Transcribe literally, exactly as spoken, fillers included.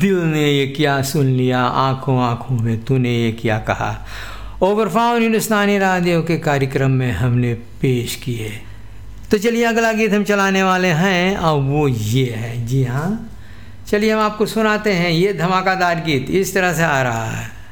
दिल ने ये क्या सुन लिया, आंखों आंखों में तूने ये क्या कहा, ओवरफाउन हिंदुस्तानी राडियो के कार्यक्रम में हमने पेश किए। तो चलिए अगला गीत हम चलाने वाले हैं और वो ये है, जी हाँ, चलिए हम आपको सुनाते हैं। ये धमाकेदार गीत इस तरह से आ रहा है।